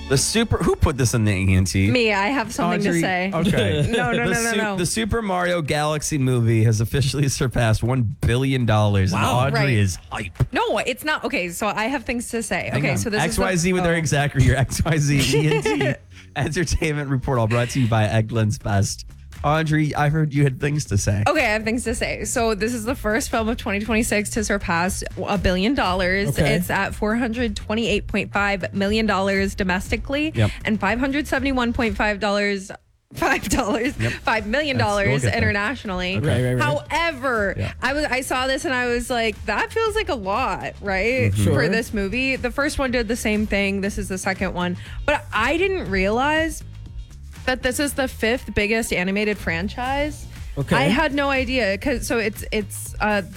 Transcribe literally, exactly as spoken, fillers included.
The super. Who put this in the E N T? Me, I have something Audrey- to say. Okay. No, no, the, no, no, Su- no. the Super Mario Galaxy movie has officially surpassed one billion dollars. Wow. And Audrey Right. is hype. No, it's not. Okay, so I have things to say. Hang okay, on. so this X Y Z is the, with oh. Eric Zachary, your X Y Z E N T Entertainment Report, all brought to you by Eggland's Best. Audrey, I heard you had things to say. Okay, I have things to say. So this is the first film of twenty twenty-six to surpass a billion dollars. Okay. It's at four hundred twenty-eight point five million dollars domestically Yep. and five hundred seventy-one point five dollars Five dollars, Yep. five million That's- we'll dollars get there. internationally. Right, right, right. However, Yeah. I was I saw this and I was like, that feels like a lot, right? Sure. For this movie. The first one did the same thing. This is the second one. But I didn't realize that this is the fifth biggest animated franchise. Okay. I had no idea because so it's it's uh